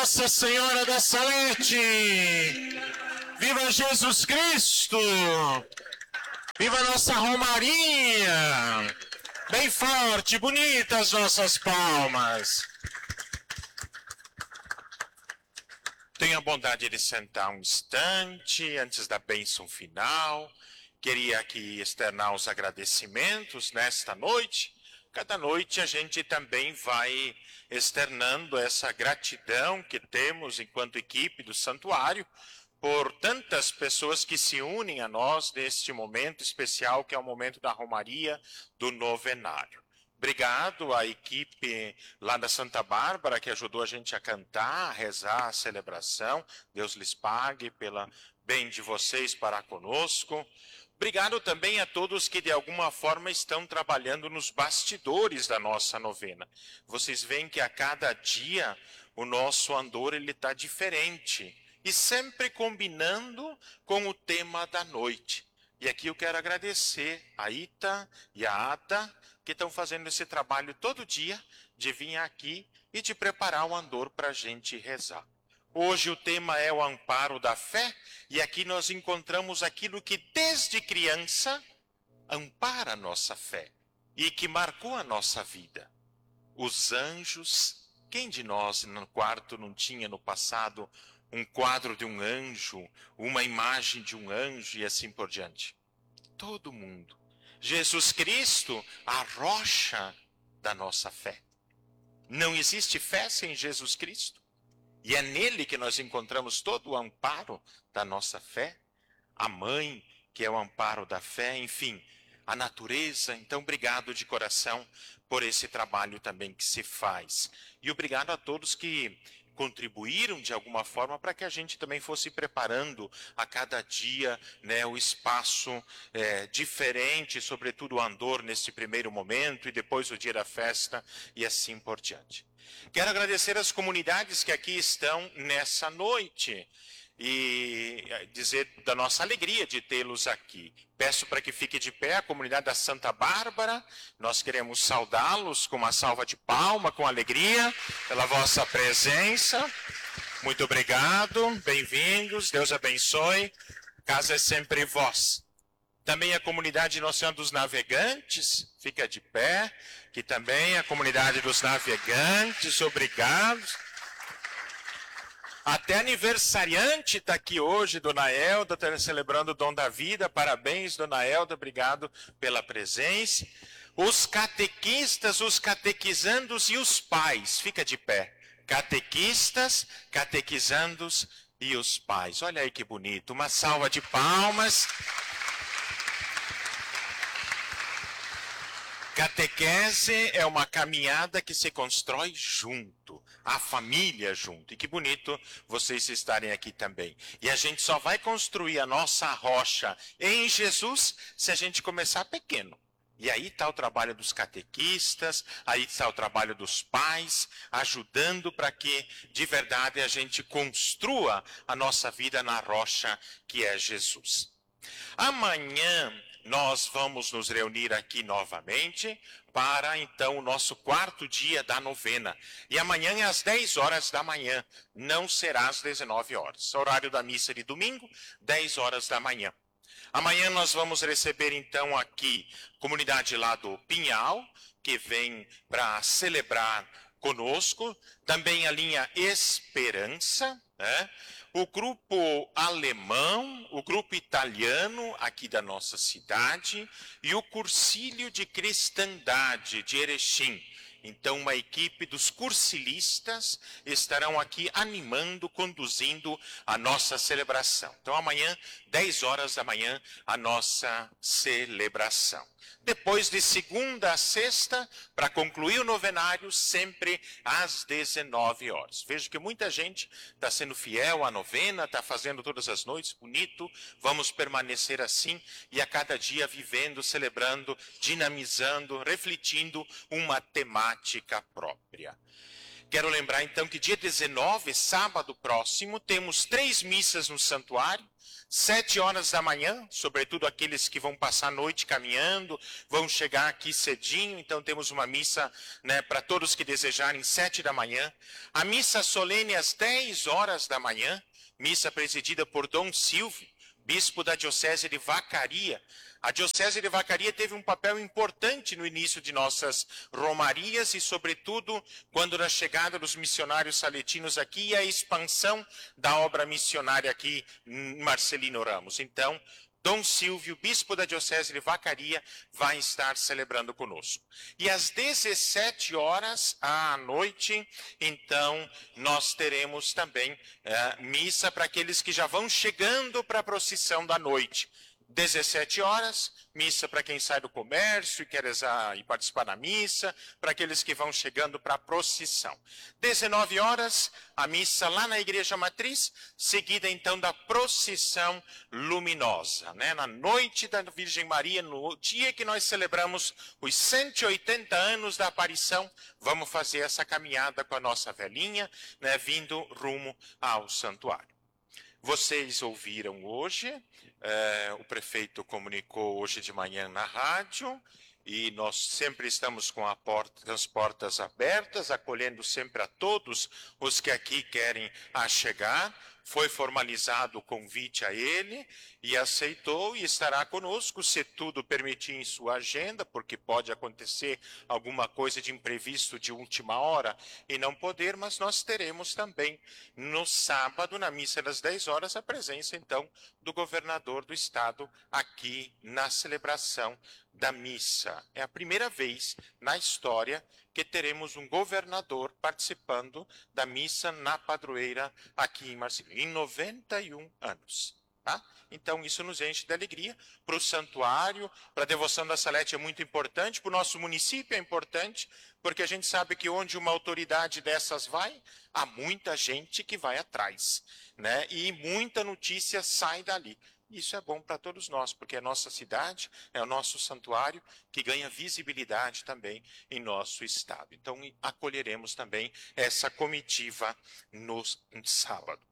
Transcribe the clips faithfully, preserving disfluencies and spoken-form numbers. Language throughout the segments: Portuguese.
Nossa Senhora da Salete! Viva Jesus Cristo! Viva nossa Romaria! Bem forte, bonitas nossas palmas! Tenha a bondade de sentar um instante antes da bênção final. Queria aqui externar os agradecimentos nesta noite. Cada noite a gente também vai externando essa gratidão que temos enquanto equipe do santuário por tantas pessoas que se unem a nós neste momento especial que é o momento da Romaria do Novenário. Obrigado à equipe lá da Santa Bárbara que ajudou a gente a cantar, a rezar a celebração. Deus lhes pague pelo bem de vocês para conosco. Obrigado também a todos que de alguma forma estão trabalhando nos bastidores da nossa novena. Vocês veem que a cada dia o nosso andor ele está diferente e sempre combinando com o tema da noite. E aqui eu quero agradecer a Ita e a Ada que estão fazendo esse trabalho todo dia de vir aqui e de preparar o andor para a gente rezar. Hoje o tema é o amparo da fé, e aqui nós encontramos aquilo que desde criança ampara a nossa fé e que marcou a nossa vida. Os anjos, quem de nós no quarto não tinha no passado um quadro de um anjo, uma imagem de um anjo e assim por diante? Todo mundo. Jesus Cristo, a rocha da nossa fé. Não existe fé sem Jesus Cristo. E é nele que nós encontramos todo o amparo da nossa fé. A mãe, que é o amparo da fé, enfim, a natureza. Então, obrigado de coração por esse trabalho também que se faz. E obrigado a todos que contribuíram de alguma forma para que a gente também fosse preparando a cada dia, né, o espaço é, diferente, sobretudo o andor nesse primeiro momento e depois o dia da festa e assim por diante. Quero agradecer as comunidades que aqui estão nessa noite e dizer da nossa alegria de tê-los aqui. Peço para que fique de pé a comunidade da Santa Bárbara. Nós queremos saudá-los com uma salva de palma, com alegria, pela vossa presença. Muito obrigado, bem-vindos, Deus abençoe. A casa é sempre vós. Também a comunidade Nossa Senhora dos Navegantes, fica de pé, que também é a comunidade dos navegantes, obrigado. Até aniversariante está aqui hoje, Dona Elda, está celebrando o Dom da Vida, parabéns, Dona Elda, obrigado pela presença. Os catequistas, os catequizandos e os pais, fica de pé. Catequistas, catequizandos e os pais, olha aí que bonito, uma salva de palmas. Catequese é uma caminhada que se constrói junto, a família junto. E que bonito vocês estarem aqui também. E a gente só vai construir a nossa rocha em Jesus se a gente começar pequeno. E aí está o trabalho dos catequistas, aí está o trabalho dos pais, ajudando para que de verdade a gente construa a nossa vida na rocha que é Jesus. Amanhã nós vamos nos reunir aqui novamente para, então, o nosso quarto dia da novena. E amanhã é às dez horas da manhã, não será às dezenove horas. Horário da missa de domingo, dez horas da manhã. Amanhã nós vamos receber, então, aqui, comunidade lá do Pinhal, que vem para celebrar conosco. Também a linha Esperança, né? O grupo alemão, o grupo italiano aqui da nossa cidade e o Cursílio de Cristandade de Erechim. Então, uma equipe dos cursilistas estarão aqui animando, conduzindo a nossa celebração. Então, amanhã, dez horas da manhã, a nossa celebração. Depois de segunda a sexta, para concluir o novenário, sempre às dezenove horas. Vejo que muita gente está sendo fiel à novena, está fazendo todas as noites, bonito. Vamos permanecer assim e a cada dia vivendo, celebrando, dinamizando, refletindo uma temática própria. Quero lembrar então que dia dezenove, sábado próximo, temos três missas no santuário, sete horas da manhã, sobretudo aqueles que vão passar a noite caminhando, vão chegar aqui cedinho, então temos uma missa, né, para todos que desejarem, sete da manhã. A missa solene às dez horas da manhã, missa presidida por Dom Silvio, bispo da Diocese de Vacaria. A Diocese de Vacaria teve um papel importante no início de nossas romarias e, sobretudo, quando na chegada dos missionários saletinos aqui e a expansão da obra missionária aqui em Marcelino Ramos. Então, Dom Silvio, bispo da Diocese de Vacaria, vai estar celebrando conosco. E às dezessete horas à noite, então, nós teremos também é, missa para aqueles que já vão chegando para a procissão da noite. dezessete horas, missa para quem sai do comércio e quer rezar e participar da missa, para aqueles que vão chegando para a procissão. dezenove horas, a missa lá na Igreja Matriz, seguida então da procissão luminosa, né? Na noite da Virgem Maria, no dia que nós celebramos os cento e oitenta anos da aparição, vamos fazer essa caminhada com a nossa velhinha, né? Vindo rumo ao santuário. Vocês ouviram hoje, é, o prefeito comunicou hoje de manhã na rádio, e nós sempre estamos com a porta, as portas abertas, acolhendo sempre a todos os que aqui querem a chegar. Foi formalizado o convite a ele e aceitou e estará conosco, se tudo permitir em sua agenda, porque pode acontecer alguma coisa de imprevisto de última hora e não poder, mas nós teremos também no sábado, na missa das dez horas, a presença então do governador do estado aqui na celebração da missa. É a primeira vez na história que teremos um governador participando da missa na padroeira aqui em Marcelino, em noventa e um anos. Tá? Então isso nos enche de alegria. Para o santuário, para a devoção da Salete é muito importante, para o nosso município é importante, porque a gente sabe que onde uma autoridade dessas vai, há muita gente que vai atrás, né? E muita notícia sai dali. Isso é bom para todos nós, porque a nossa cidade é o nosso santuário que ganha visibilidade também em nosso estado. Então, acolheremos também essa comitiva no sábado.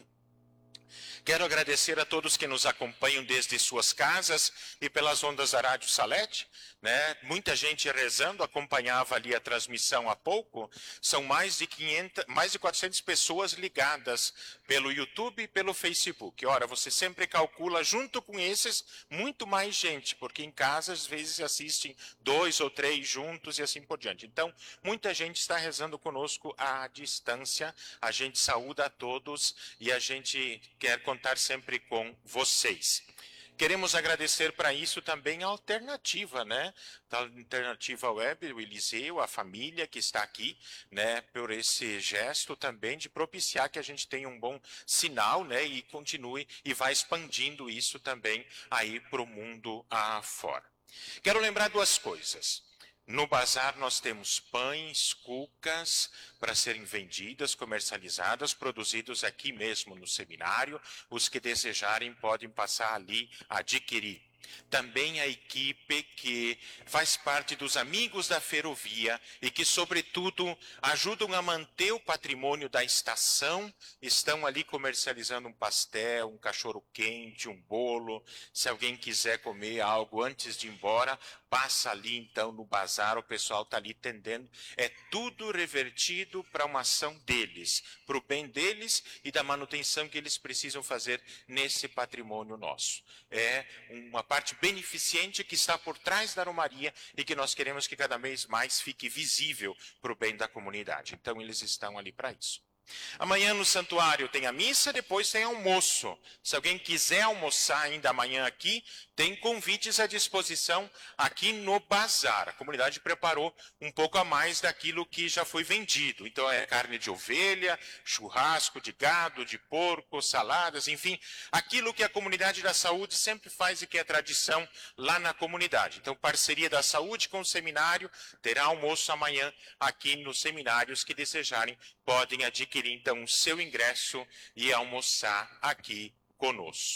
Quero agradecer a todos que nos acompanham desde suas casas e pelas ondas da Rádio Salete, né? Muita gente rezando, acompanhava ali a transmissão há pouco. São mais de quinhentas, mais de quatrocentas pessoas ligadas pelo YouTube e pelo Facebook. Ora, você sempre calcula junto com esses muito mais gente, porque em casa às vezes assistem dois ou três juntos e assim por diante. Então, muita gente está rezando conosco à distância. A gente saúda a todos e a gente quer contar sempre com vocês. Queremos agradecer para isso também a alternativa, né? A alternativa web, o Eliseu, a família que está aqui, né? Por esse gesto também de propiciar que a gente tenha um bom sinal, né? E continue e vá expandindo isso também aí para o mundo afora. Quero lembrar duas coisas. No bazar nós temos pães, cucas para serem vendidas, comercializadas, produzidos aqui mesmo no seminário. Os que desejarem podem passar ali a adquirir. Também a equipe que faz parte dos Amigos da Ferrovia e que, sobretudo, ajudam a manter o patrimônio da estação, estão ali comercializando um pastel, um cachorro-quente, um bolo. Se alguém quiser comer algo antes de ir embora, passa ali então no bazar, o pessoal está ali tendendo. É tudo revertido para uma ação deles, para o bem deles e da manutenção que eles precisam fazer nesse patrimônio nosso. É uma parte beneficente que está por trás da Romaria e que nós queremos que cada vez mais fique visível para o bem da comunidade. Então eles estão ali para isso. Amanhã no santuário tem a missa, depois tem almoço. Se alguém quiser almoçar ainda amanhã aqui, tem convites à disposição aqui no bazar. A comunidade preparou um pouco a mais daquilo que já foi vendido. Então é carne de ovelha, churrasco de gado, de porco, saladas, enfim, aquilo que a comunidade da saúde sempre faz e que é tradição lá na comunidade. Então, parceria da saúde com o seminário, terá almoço amanhã aqui nos seminários que desejarem, podem adquirir então o seu ingresso e almoçar aqui conosco.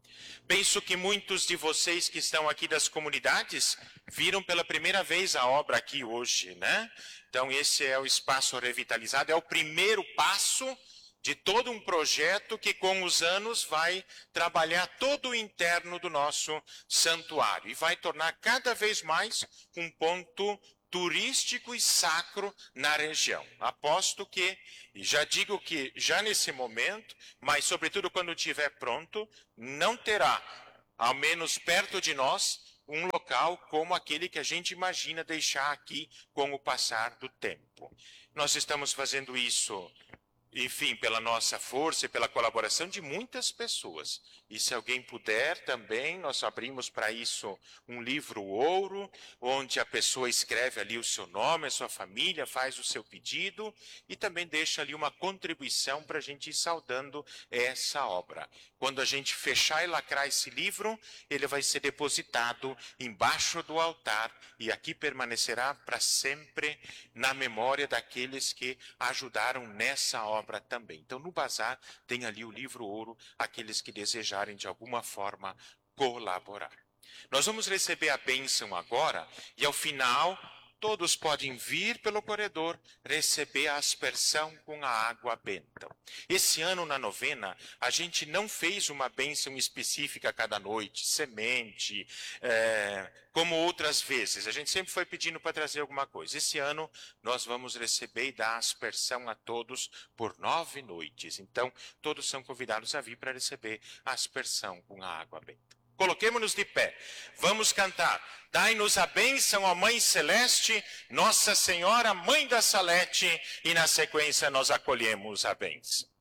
Penso que muitos de vocês que estão aqui das comunidades viram pela primeira vez a obra aqui hoje, né? Então esse é o Espaço Revitalizado, é o primeiro passo de todo um projeto que com os anos vai trabalhar todo o interno do nosso santuário e vai tornar cada vez mais um ponto turístico e sacro na região. Aposto que, e já digo que já nesse momento, mas sobretudo quando estiver pronto, não terá, ao menos perto de nós, um local como aquele que a gente imagina deixar aqui com o passar do tempo. Nós estamos fazendo isso, enfim, pela nossa força e pela colaboração de muitas pessoas. E se alguém puder também, nós abrimos para isso um livro ouro, onde a pessoa escreve ali o seu nome, a sua família, faz o seu pedido e também deixa ali uma contribuição para a gente ir saudando essa obra. Quando a gente fechar e lacrar esse livro, ele vai ser depositado embaixo do altar e aqui permanecerá para sempre na memória daqueles que ajudaram nessa obra. Obra também. Então, no bazar tem ali o livro ouro, aqueles que desejarem de alguma forma colaborar. Nós vamos receber a bênção agora e ao final todos podem vir pelo corredor receber a aspersão com a água benta. Esse ano na novena a gente não fez uma bênção específica a cada noite, semente, é, como outras vezes. A gente sempre foi pedindo para trazer alguma coisa. Esse ano nós vamos receber e dar aspersão a todos por nove noites. Então todos são convidados a vir para receber a aspersão com a água benta. Coloquemo-nos de pé. Vamos cantar. Dai-nos a bênção, ó Mãe Celeste, Nossa Senhora, Mãe da Salete, e na sequência nós acolhemos a bênção.